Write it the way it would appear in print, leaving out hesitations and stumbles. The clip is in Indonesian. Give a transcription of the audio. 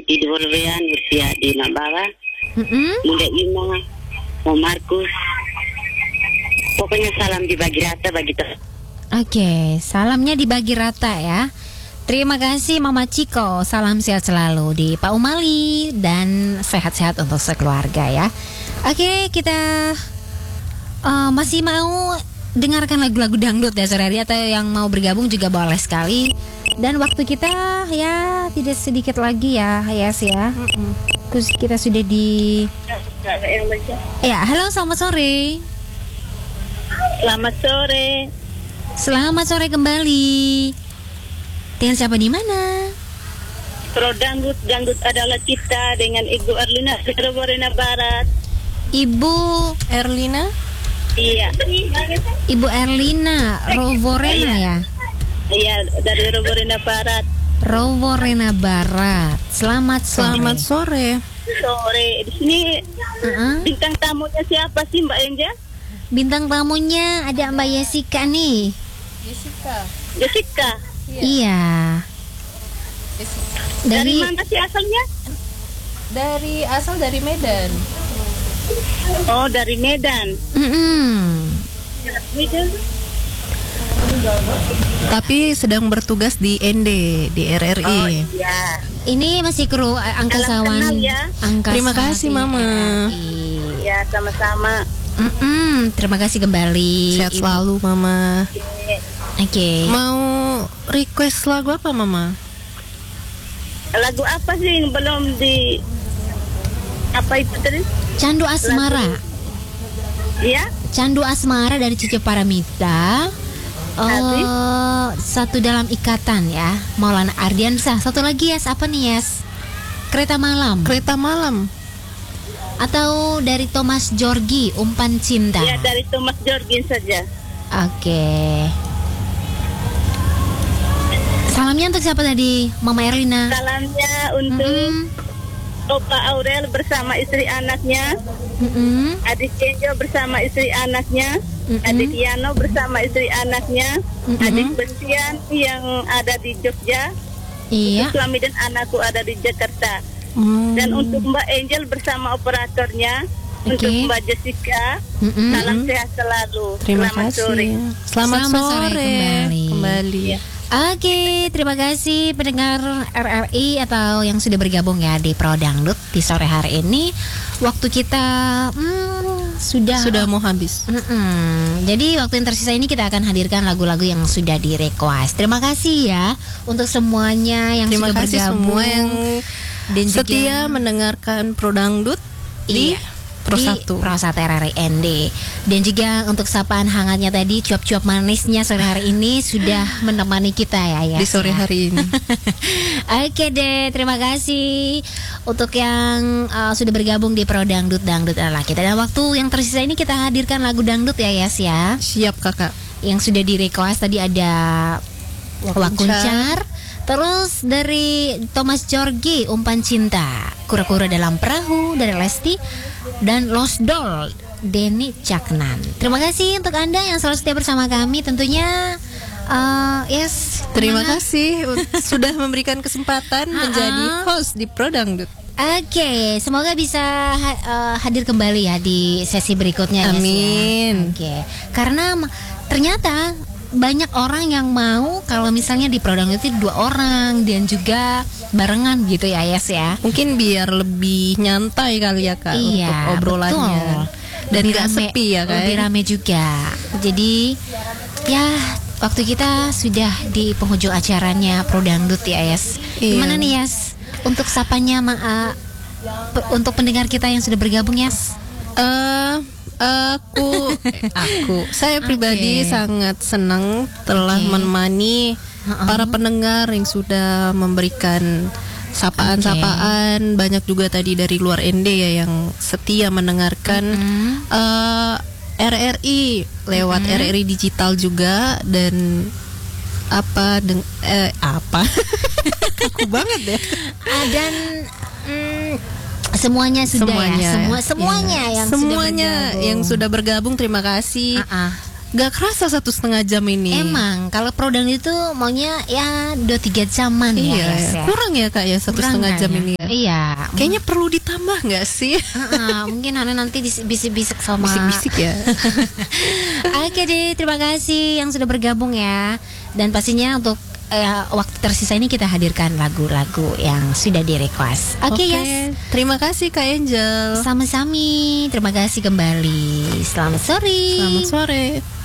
Idolvean Nursia di Nabawa, Muda Ima, Mau Markus. Pokoknya salam dibagi rata bagi Oke, salamnya dibagi rata ya. Terima kasih Mama Ciko. Salam sehat selalu di Pak Umali dan sehat-sehat untuk sekeluarga ya. Oke, kita masih mau dengarkan lagu-lagu dangdut ya sore hari, atau yang mau bergabung juga boleh sekali. Dan waktu kita ya tidak sedikit lagi ya, Yes ya. Terus kita sudah di ya, halo selamat sore. Selamat sore. Selamat sore kembali. Dengan siapa di mana? Pro dangdut adalah kita dengan Ibu Erlina Roborena Barat. Ibu Erlina? Iya. Ibu Erlina Roborena ya? Iya, dari Roborena Barat. Roborena Barat. Selamat sore. Sore. Di sini bintang tamunya siapa sih Mbak Enja? Bintang tamunya ada Mbak Jessica nih. Jessica. Iya. Dari mana sih asalnya? Asal dari Medan. Oh, dari Medan. Medan. Tapi sedang bertugas di ND, di RRI. Oh iya. Ini masih kru angkasawan. Salam kenal ya. Terima kasih Mama. Ya, sama-sama. Terima kasih kembali. Sehat selalu Mama. Oke. Mau request lagu apa Mama? Lagu apa sih yang belum di apa itu tadi? Candu Asmara. Iya? Candu Asmara dari Cici Paramita. Satu dalam ikatan ya, Maulana Ardiansah. Satu lagi Yes, apa nih Yes? Kereta Malam. Atau dari Thomas Jorgi, Umpan Cinta. Iya, dari Thomas Jorgi saja. Oke. Salamnya untuk siapa tadi? Mama Erlina. Salamnya untuk Opa Aurel bersama istri anaknya, adik Kenjo bersama istri anaknya, adik Yano bersama istri anaknya, adik Besian yang ada di Jogja, Iya. suami dan anakku ada di Jakarta. Dan untuk Mbak Angel bersama operatornya, untuk Mbak Jessica, salam sehat selalu. Terima Selamat kasih. sore. Selamat sore kembali. Ya. Oke, terima kasih pendengar RRI atau yang sudah bergabung ya di Pro Dangdut di sore hari ini. Waktu kita sudah mau habis. Jadi waktu yang tersisa ini kita akan hadirkan lagu-lagu yang sudah di request. Terima kasih ya untuk semuanya yang Terima sudah kasih bergabung semua yang dan juga setia mendengarkan Pro Dangdut di Pro di 1. Pro 1 RRI ND. Dan juga untuk sapaan hangatnya tadi, cuap-cuap manisnya sore hari ini sudah menemani kita ya Di sore hari ini. Oke deh, terima kasih untuk yang sudah bergabung di Pro Dangdut adalah kita. Dan waktu yang tersisa ini kita hadirkan lagu dangdut ya Yes ya. Siap Kakak. Yang sudah di request tadi ada Wakuncar. Terus dari Thomas Jorgi, Umpan Cinta, Kura-kura dalam Perahu dari Lesti, dan Lost Doll Denny Caknan. Terima kasih untuk Anda yang selalu setia bersama kami tentunya. Yes, Terima kasih sudah memberikan kesempatan menjadi host di Pro Dangdut. Oke, semoga bisa hadir kembali ya di sesi berikutnya. Amin. Yes, ya. Oke, karena ternyata banyak orang yang mau kalau misalnya di Pro Dangdut itu 2 orang dan juga barengan gitu ya Yes ya. Mungkin biar lebih nyantai kali ya Kak, Iya, untuk obrolannya. betul. Dan Lebih gak rame, sepi ya kan. lebih rame juga. Jadi ya waktu kita sudah di penghujung acaranya Pro Dangdut ya Yes. Iya. Gimana nih Yes untuk sapanya untuk pendengar kita yang sudah bergabung Yes? Saya pribadi sangat senang telah menemani para pendengar yang sudah memberikan sapaan-sapaan. Banyak juga tadi dari luar ND ya yang setia mendengarkan RRI lewat RRI digital juga. Dan apa kaku banget ya. Dan semuanya sudah semuanya ya. Semuanya yang semuanya sudah yang sudah bergabung terima kasih. Gak kerasa 1,5 jam ini. Emang kalau Prodan itu maunya ya 2-3 jaman ya, Iya, Yes, ya. kurang ya Kak ya 1,5 jam ini ya. Iya. Kayaknya perlu ditambah nggak sih? Mungkin Hana nanti bisik-bisik sama Bisik-bisik ya. Oke deh, terima kasih yang sudah bergabung ya. Dan pastinya untuk waktu tersisa ini kita hadirkan lagu-lagu yang sudah di-request. Oke, Yes. Terima kasih Kak Angel. Sama-sama. Terima kasih kembali. Selamat sore. Selamat sore.